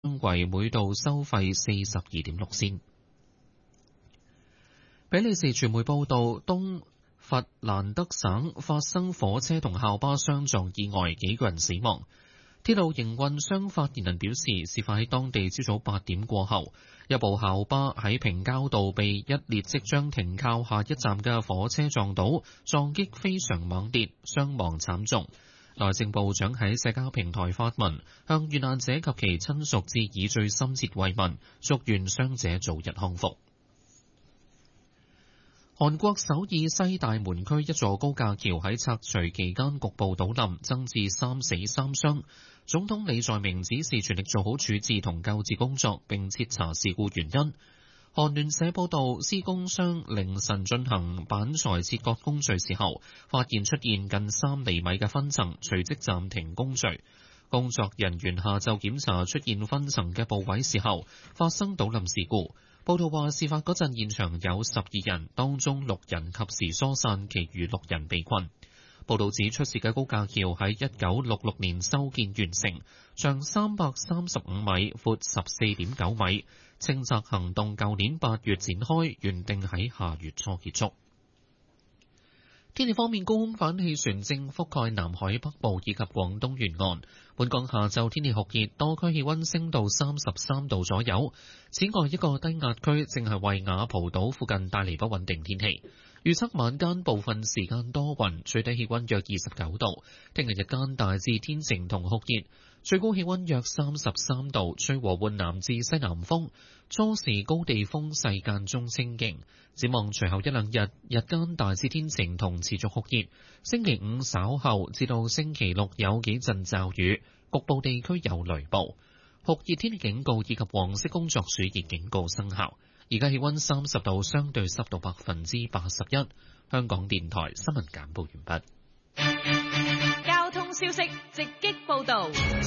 為每度收費42.6仙。比利時傳媒報道，東弗蘭德省發生火車同校巴相撞意外，幾個人死亡。鐵路營運商發言人表示，事發喺當地朝早8點過後，一部校巴喺平交道被一列即將停靠下一站嘅火車撞倒，撞擊非常猛烈，傷亡慘重。內政部長喺社交平台發文，向遇難者及其親屬致以最深切慰問，祝願傷者早日康復。韓國首爾西大門區一座高架橋喺拆除期間局部倒冧，增至3死3傷。總統李在明指示全力做好處置同救治工作，並徹查事故原因。韓聯社報道，施工商凌晨進行板材切割工序時候，發現出現近3厘米嘅分層，隨即暫停工序。工作人員下晝檢查出現分層嘅部位時候，發生倒冧事故。報道話，事發嗰陣現場有12人，當中6人及時疏散，其餘6人被困。報道指出事嘅高架橋喺1966年修建完成，長335米，闊14.9米。清拆行動舊年8月展開，原定喺下月初結束。天氣方面，高空反氣旋正覆蓋南海北部以及廣東沿岸。本港下晝天氣酷熱，多區氣溫升到33度左右。此外，一個低壓區正係為雅蒲島附近帶嚟不穩定天氣。預測晚間部分時間多雲，最低氣溫約29度。聽日日間大致天晴同酷熱，最高氣溫約33度，吹和緩南至西南風。初時高地風勢間中清勁。展望隨後一兩日，日間大致天晴同持續酷熱。星期五稍後至到星期六有幾陣驟雨，局部地區有雷暴。酷熱天氣警告以及黃色工作暑熱警告生效。而家氣溫30度，相對濕度81%。香港電台新聞簡報完畢。交通消息直擊報道。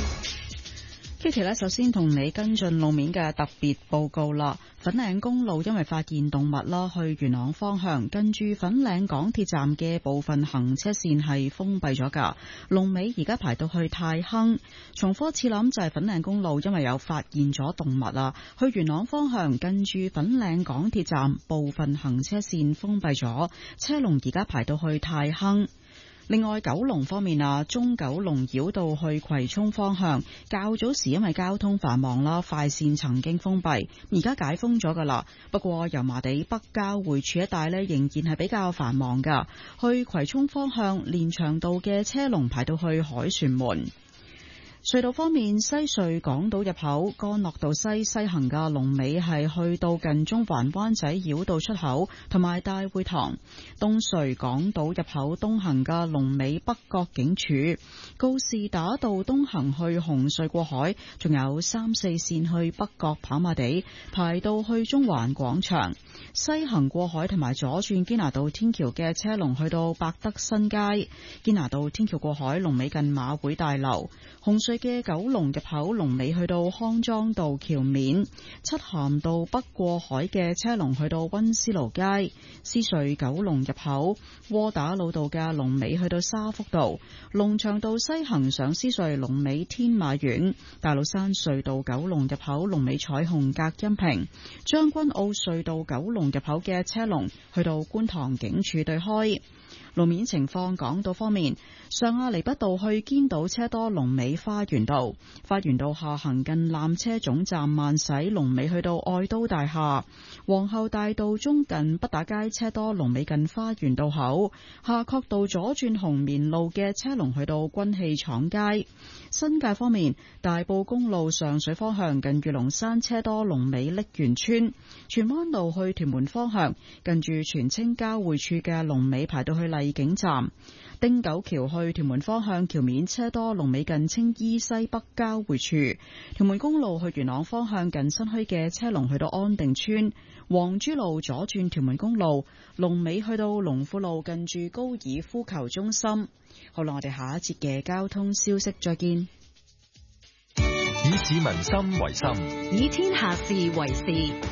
Kitty 呢，首先同你跟進路面嘅特別報告啦。粉嶺公路因為發現動物啦，去元朗方向近住粉嶺港鐵站嘅部分行車線係封閉咗㗎。龍尾而家排到去太坑。重複次諗就係粉嶺公路因為有發現咗動物啊，去元朗方向近住粉嶺港鐵站部分行車線封閉咗，車龍而家排到去太坑。另外，九龍方面啊，中九龍繞道去葵涌方向，較早時因為交通繁忙啦，快線曾經封閉，而家解封咗噶啦。不過油麻地北交匯處一帶呢，仍然係比較繁忙噶。去葵涌方向，連翔道嘅車龍排到去凱旋門。隧道方面，西隧港島入口干諾道西行嘅龍尾係去到近中環灣仔繞道出口同埋大會堂。東隧港島入口東行嘅龍尾北角警署。告士打道東行去紅隧過海，仲有3、4線去北角跑馬地排到去中環廣場。西行過海同埋左轉堅拿道天橋嘅車龍去到百德新街。堅拿道天橋過海龍尾近馬會大樓。紅隧嘅九龍入口龍尾去到康莊道橋面。漆咸道北過海嘅車龍去到溫思勞街。獅隧九龍入口窩打老道嘅龍尾去到沙福道。龍翔道西行上獅隧龍尾天馬苑。大老山隧道九龍入口龍尾彩虹隔音屏。將軍澳隧道九龍入口嘅車龍去到觀塘警署對開。路面情況，港島方面，上亞厘畢道去堅道車多，龍尾花園道。花園道下行近纜車總站慢駛，龍尾去到愛都大廈。皇后大道中近畢打街車多，龍尾近花園道口。夏慤道左轉紅棉路嘅車龍去到軍器廠街。新界方面，大埔公路上水方向近住龍山車多，龍尾瀝源村。荃灣路去屯門方向近住荃青交匯處嘅龍尾排到去荔景站。汀九橋去屯門方向橋面車多，龍尾近青衣西北交匯處。屯門公路去元朗方向近新墟嘅車龍去到安定村。黃珠路左轉屯門公路龍尾去到龍富路近住高爾夫球中心。好啦，我哋下一節嘅交通消息再見。 以市民心為心， 以天下事為事。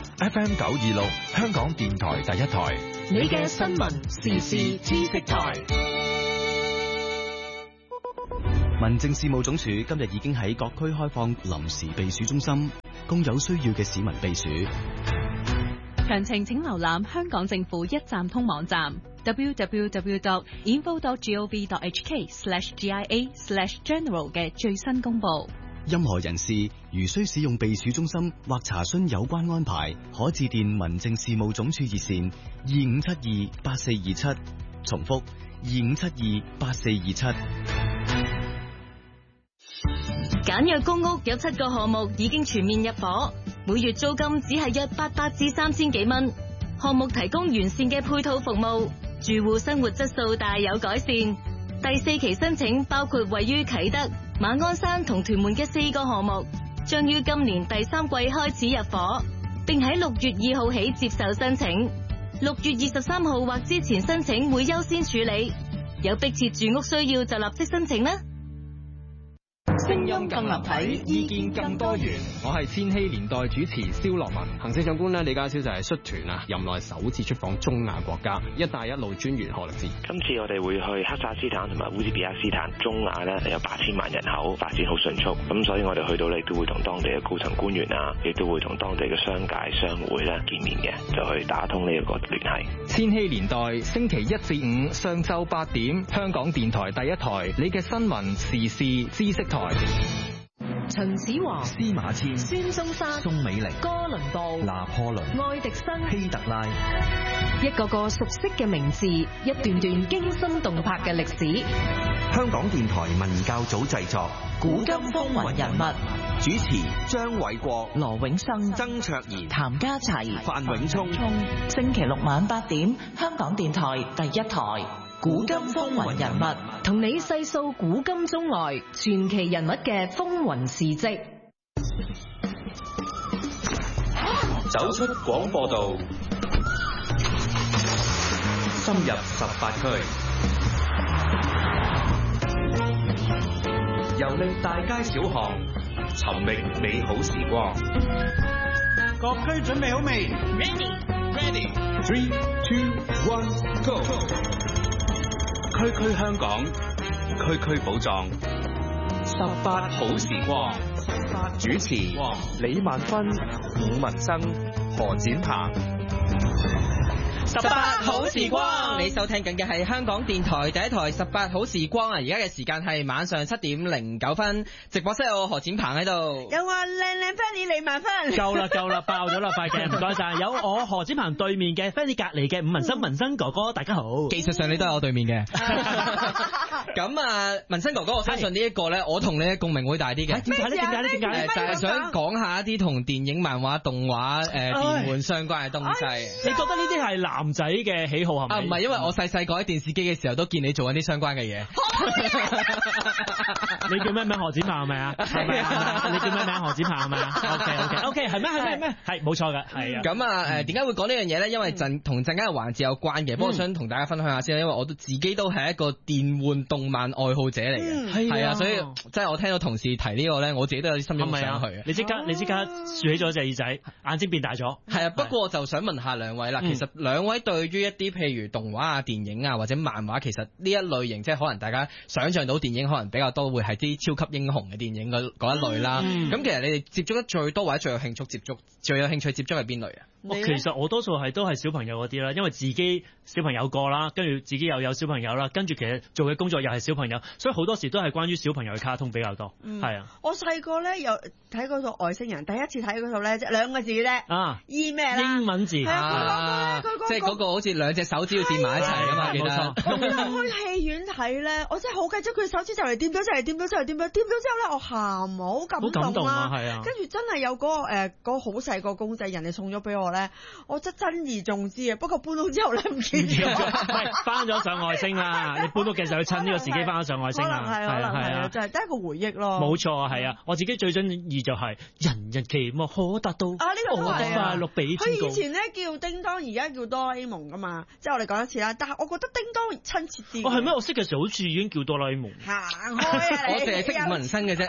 FM 926香港電台第一台， 你嘅新聞時事知識台。 民政事務總署今日已經喺各區開放臨時避暑中心，供有需要嘅市民避暑。 詳情請瀏覽香港政府一站通網站 www.info.gov.hk/GIA/general 嘅最新公佈。 任何人士如需使用避暑中心或查詢有關安排，可致電民政事務總署熱線25728427，重複25728427。 簡約公屋有7個項目已經全面入伙，每月租金只係約800至3000幾蚊。項目提供完善嘅配套服務，住戶生活質素大有改善。第4期申請包括位於啟德、馬鞍山同屯門嘅4個項目，將於今年第3季開始入伙，並喺6月2號起接受申請。6月23號或之前申請會優先處理，有迫切住屋需要就立即申請啦。 聲音更立體，意見更多元。我係千禧年代主持蕭樂文。行政長官李家超就係率團任內首次出訪中亞國家。一帶一路專員何力智。 今次我哋會去哈薩斯坦同埋烏茲別克斯坦。中亞呢有8000萬人口，發展好迅速，咁所以我哋去到呢都會同當地嘅高層官員亦都會同當地嘅商界商會見面嘅，就去打通呢一個聯繫。 千禧年代星期1至5上晝8點，香港電台第一台，你嘅新聞時事知識台。 秦始皇、 司馬遷、 孫中山、 宋美齡、 哥倫布、 拿破崙、 愛迪生、 希特拉， 一個個熟悉嘅名字，一段段驚心動魄嘅歷史。 香港電台文教組製作《 古今風雲人物》， 主持張偉國、 羅永生、 曾卓賢、 譚家齊、 范永聰。 星期六晚8點，香港電台第一台《古今風雲人物》，同你細數古今中外傳奇人物嘅風雲事蹟。 走出廣播道，深入18區，遊歷大街小巷，尋覓美好時光。 各區準備好未 ？Ready。3、2、1 ，Go！ 區區香港，區區寶藏，18好時光。主持李萬芬、伍文生、何展鵬。 18好時光，你收聽緊嘅係香港電台第一台18好時光啊！而家嘅時間係晚上7點09分，直播室有何展鵬喺度， 有我靚靚 Fanny 李萬芬。 夠啦，爆咗啦，快嘅，唔該晒。有我何展鵬對面嘅 Fanny 隔離嘅伍文生，文生哥哥，大家好。 技術上你都係我對面嘅。咁文生哥哥，我相信呢一個咧，我同你嘅共鳴會大啲嘅。 點解咧？就係想講下一啲同電影、漫畫、動畫、電玩相關嘅東西。 你覺得呢啲係男仔嘅喜好係咪？ 唔係，因為我細個喺電視機嘅時候都見你做緊啲相關嘅嘢。 你叫咩名？何展鵬係咪啊？係咪啊？你叫咩名？何展鵬係咪啊 ？OK，係咩？係冇錯㗎，係啊。 咁點解會講呢樣嘢咧？因為同陣間嘅環節有關嘅。不過我想同大家分享下先，因為我自己都係一個電玩動漫愛好者嚟嘅。係啊，所以即係我聽到同事提呢個咧，我自己都有啲心喐上去。 你即刻豎起咗隻耳仔，眼睛變大咗。 係啊，不過我就想問下兩位啦。其實兩位對於一啲譬如動畫啊、電影啊或者漫畫，其實呢一類型即係可能大家想像到電影可能比較多會係啲超級英雄嘅電影嗰一類啦。咁其實你哋接觸得最多或者最有興趣接觸係邊類啊？ 其實我多數都係小朋友嗰啲啦，因為自己小朋友過啦，跟住自己又有小朋友啦，跟住其實做嘅工作又係小朋友，所以好多時都係關於小朋友嘅卡通比較多。係啊， 我細個咧有睇嗰套外星人，第一次睇嗰套咧，即係2個字啫。E 咩啦？ 英文字。 即係嗰個好似兩隻手指要掂埋一齊㗎嘛， 冇錯。 咁去戲院睇咧，我真係好記得佢手指就嚟掂咗，掂咗之後咧，我喊好感動啦。係啊。跟住真係有嗰個好細個公仔，人哋送咗俾我咧，我真而重之啊！不過搬屋之後咧唔見咗， 係翻咗上外星啦！你搬屋嘅時候要趁呢個時機翻咗上外星啦， 可能係就係得一個回憶咯。 冇錯，係啊！我自己最中意就係人人期望可達到， 呢個都係快樂比天高。 佢以前咧叫叮當，而家叫哆啦 A 夢噶嘛，即係我哋講一次啦。但係我覺得叮當親切啲。 係咩？我識嘅時候好似已經叫哆啦 A 夢。 行開啊！ 我淨係識伍文生嘅啫。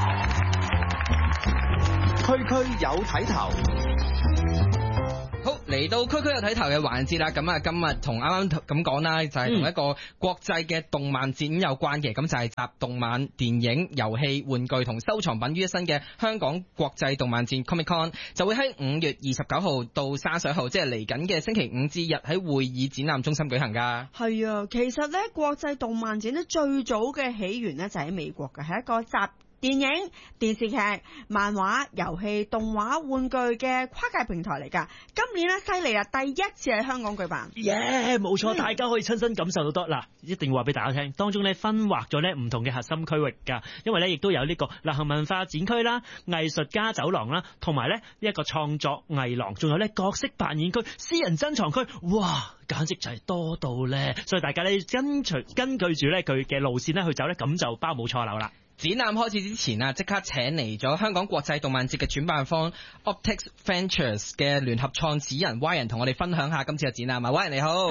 區區有睇頭。好，嚟嚟到區區有睇頭嘅環節啦，咁啊今日同啱啱咁講啦，就係同一個國際嘅動漫展有關嘅，咁就係集動漫、電影、遊戲、玩具同收藏品於一身嘅香港國際動漫展 Comic Con， 就會喺5月29號到31號，即係嚟緊嘅星期五至日喺會議展覽中心舉行㗎。 係啊，其實咧國際動漫展咧最早嘅起源咧就喺美國嘅，係一個集電影、電視劇、漫畫、遊戲、動畫、玩具嘅跨界平台嚟㗎。今年咧犀利啊，第一次喺香港舉辦。 冇錯，大家可以親身感受到多。嗱，一定要話俾大家聽，當中咧分劃咗咧唔同嘅核心區域㗎，因為咧亦都有呢個流行文化展區啦、藝術家走廊啦，同埋咧一個創作藝廊，仲有咧角色扮演區、私人珍藏區，哇！簡直就係多到咧，所以大家咧根據住咧佢嘅路線咧去走咧，咁就包冇錯漏啦。 展覽開始之前啊，即刻請嚟咗香港國際動漫節嘅主辦方 Optics Ventures 嘅聯合創始人 Y 人同我哋分享下今次嘅展覽啊。Y 人你好。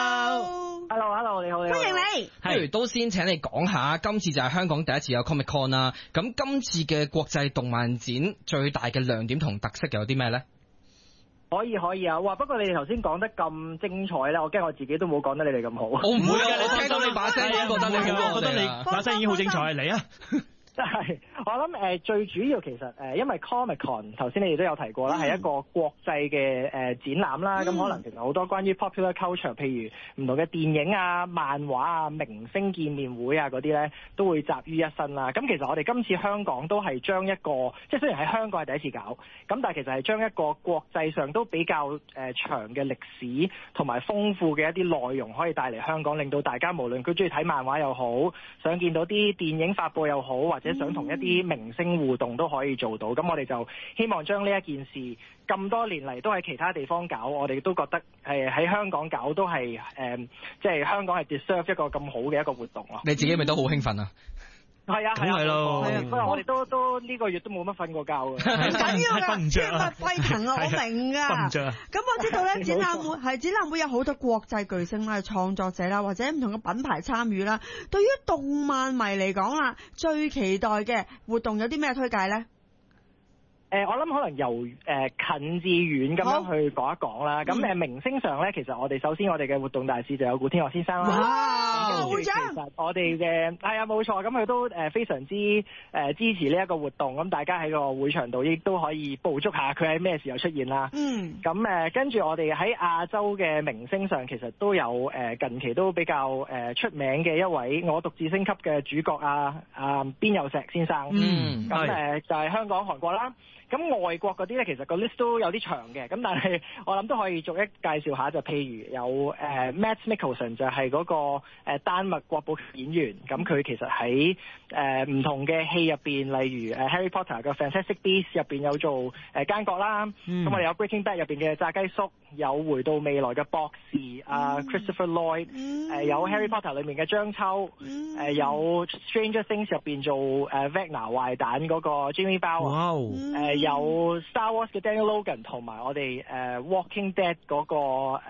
Hello， 你好， 歡迎你。 不如都先請你講下，今次就係香港第一次有 Comic Con 啦。咁今次嘅國際動漫展最大嘅亮點同特色有啲咩呢？ 可以啊！哇，不過你哋頭先講得咁精彩咧，我驚我自己都冇講得你哋咁好。 我唔會啊，我聽到你把聲，覺得你把聲已經好精彩，嚟啊！ 係，我諗最主要其實因為 Comic Con 頭先你哋都有提過啦，係一個國際嘅展覽啦，咁可能其實好多關於 popular culture， 譬如唔同嘅電影啊、漫畫啊、明星見面會啊嗰啲咧，都會集於一身啦。咁其實我哋今次香港都係將一個，即係雖然喺香港係第一次搞，咁但係其實係將一個國際上都比較長嘅歷史同埋豐富嘅一啲內容可以帶嚟香港，令到大家無論佢中意睇漫畫又好，想見到啲電影發佈又好，或者想同一啲明星互動都可以做到，咁我哋就希望將呢一件事咁多年嚟都喺其他地方搞，我哋都覺得喺香港搞都係即係香港係 deserve 一個咁好嘅一個活動咯。 你自己咪都好興奮啊！ 係啊， 係咯， 不過我哋都呢個月都冇乜瞓過覺嘅， 緊要㗎，血脈沸騰啊！我明㗎。 瞓唔着啊！ 咁我知道咧，展覽會有好多國際巨星啦、創作者啦，或者唔同嘅品牌參與啦。對於動漫迷嚟講啦，最期待嘅活動有啲咩推介咧？ 我諗可能由近至遠咁樣去講一講啦。咁明星上咧，其實我哋首先我哋嘅活動大使就有古天樂先生啦。 哇！會長， 其實我哋嘅係啊冇錯，咁佢都非常之支持呢一個活動。咁大家喺個會場度亦都可以捕捉下佢喺咩時候出現啦。咁跟住我哋喺亞洲嘅明星上，其實都有近期都比較出名嘅一位我獨自升級嘅主角邊有石先生。咁就係香港、韓國啦。咁外國嗰啲咧，其實個 list 都有啲長嘅，咁但係我諗都可以逐一介紹下，就譬如有Mads Mikkelsen 就係嗰個丹麥國寶演員，咁佢其實喺唔同嘅戲入邊，例如Harry Potter 嘅 Fantastic Beasts 入邊有做奸角啦，咁我哋有 Breaking Bad 入邊嘅炸雞叔，有回到未來嘅博士Christopher Lloyd，有 Harry Potter 裏面嘅張秋，有 Stranger Things 入邊做Vecna 壞蛋嗰個 Jimmy Bauer，有 Star Wars 嘅 Daniel Logan 同埋我哋Walking Dead 嗰個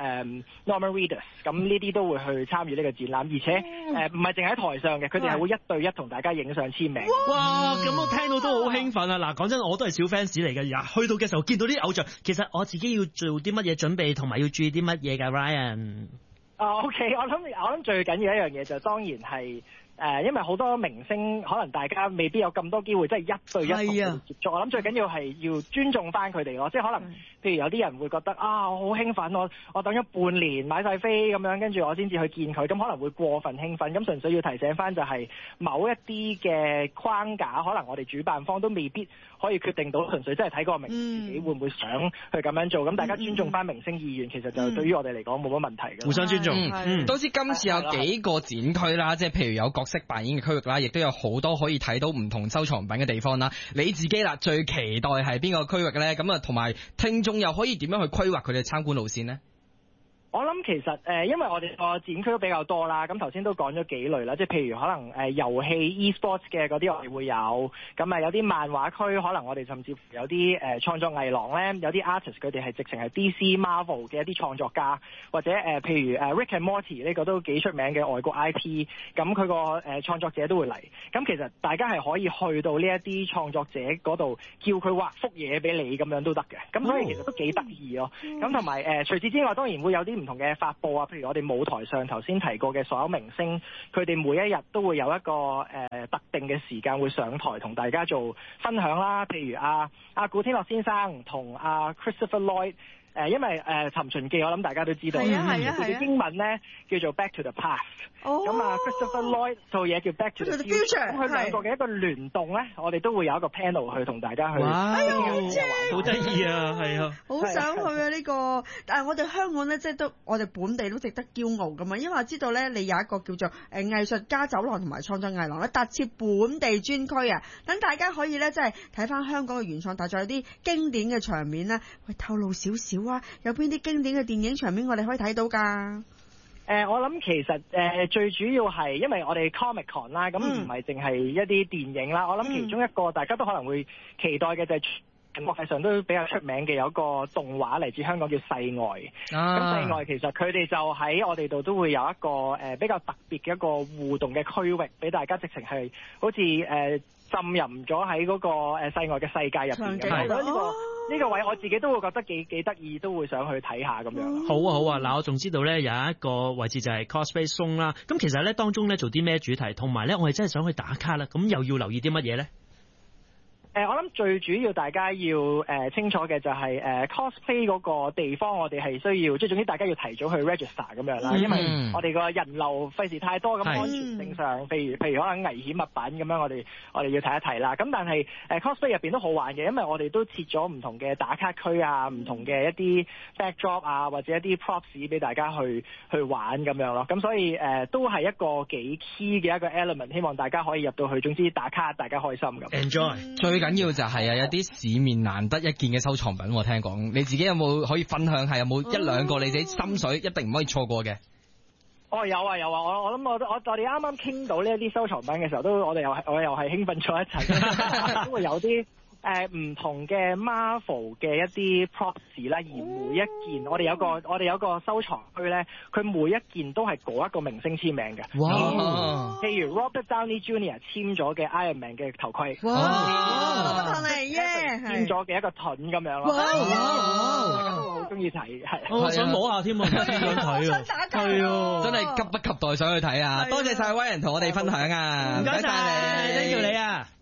Norman Reedus， 咁呢啲都會去參與呢個展覽，而且唔係淨喺台上嘅，佢哋係會一對一同大家影相簽名。 哇！咁我聽到都好興奮啊！嗱，講真，我都係小 fans 嚟嘅，去到嘅時候見到啲偶像，其實我自己要做啲乜嘢準備，同埋要注意啲乜嘢㗎 Ryan？ OK， 我諗最緊要一樣嘢就當然係。因為好多明星可能大家未必有咁多機會，即係一對一同佢哋接觸。我諗最緊要係要尊重翻佢哋咯，即係可能譬如有啲人會覺得我好興奮，我等咗半年買晒飛咁樣，跟住我先至去見佢，咁可能會過分興奮。咁純粹要提醒翻就係某一啲嘅框架，可能我哋主辦方都未必可以決定到，純粹真係睇個明星自己會唔會想去咁樣做。咁大家尊重翻明星意願，其實就對於我哋嚟講冇乜問題嘅。 互相尊重。 都知今次有幾個展區啦，即係譬如有角色扮演嘅區域啦，亦都有好多可以睇到唔同收藏品嘅地方啦。你自己啦，最期待係邊個區域咧？咁啊，同埋聽眾又可以點樣去規劃佢哋參觀路線呢？ 我諗其實因為我哋個展區都比較多啦，咁頭先都講咗幾類啦，即係譬如可能遊戲 e-sports 嘅嗰啲我哋會有，咁啊有啲漫畫區，可能我哋甚至乎有啲創作藝廊咧，有啲 artist 佢哋係直情係 DC Marvel 嘅一啲創作家，或者譬如Rick and Morty 呢個都幾出名嘅外國 IP， 咁佢個創作者都會嚟，咁其實大家係可以去到呢一啲創作者嗰度，叫佢畫幅嘢俾你咁樣都得嘅，咁所以其實都幾得意咯。咁同埋除此之外，當然會有啲唔同嘅發佈啊，譬如我哋舞台上頭先提過嘅所有明星，佢哋每一日都會有一個特定嘅時間會上台同大家做分享啦。譬如阿古天樂先生同阿 Christopher Lloyd。因為尋秦記我諗大家都知道，佢嘅英文咧叫做 Back to the Past， 咁啊 Christopher Lloyd 做嘢叫 Back to the Future， 咁佢兩個嘅一個聯動咧，我哋都會有一個 panel 去同大家去， 好得意啊，係啊， 好想去啊呢個，但係我哋香港咧即係都我哋本地都值得驕傲噶嘛，因為我知道咧你有一個叫做藝術家走廊同埋創作藝廊咧，特設本地專區啊，等大家可以咧即係睇翻香港嘅原創，但係仲有啲經典嘅場面咧，喂透露少少。有邊啲經典嘅電影場面我哋可以睇到㗎？ 我諗其實最主要係因為我哋 Comic Con 啦，咁唔係淨係一啲電影啦。我諗其中一個大家都可能會期待嘅就係國際上都比較出名嘅有一個動畫嚟自香港叫世外。咁世外其實佢哋就喺我哋度都會有一個比較特別嘅一個互動嘅區域，俾大家直情係好似浸淫咗喺嗰個世外嘅世界入邊嘅。我覺得呢個位我自己都會覺得幾得意，都會想去睇下咁樣。 好啊好啊，嗱我仲知道咧有一個位置就係 Cosplay Zone 啦。咁其實咧當中咧做啲咩主題，同埋咧我哋真係想去打卡啦。咁又要留意啲乜嘢咧？ 我諗最主要大家要清楚嘅就係cosplay 嗰個地方，我哋係需要即係總之大家要提早去 register 咁樣啦，因為我哋個人流費事太多，咁安全性上，譬如可能危險物品咁樣，我哋要提一提啦。咁但係cosplay 入邊都好玩嘅，因為我哋都設咗唔同嘅打卡區啊，唔同嘅一啲 backdrop 啊，或者一啲 props 俾大家去玩咁樣咯。咁所以都係一個幾 key 嘅一個 element， 希望大家可以入到去，總之打卡大家開心咁。 Enjoy 最緊要就係有啲市面難得一見嘅收藏品，我聽講你自己有冇可以分享下？有冇一兩個你自己心水一定唔可以錯過嘅？ 有啊，我諗我哋啱啱傾到呢一啲收藏品嘅時候，我又係興奮咗一齊，都會有啲唔同嘅 Marvel 嘅一啲 props 啦，而每一件我哋有個收藏區咧，佢每一件都係嗰一個明星簽名嘅。哇！譬如 Robert Downey Jr. 簽咗嘅 Iron Man 嘅頭盔，簽咗嘅一個盾咁樣咯。大家都好中意睇，係。 我想摸下添啊，想睇啊，係啊， 真係急不及待想去睇啊！多謝晒威人同我哋分享啊！ 唔該晒，多謝你啊！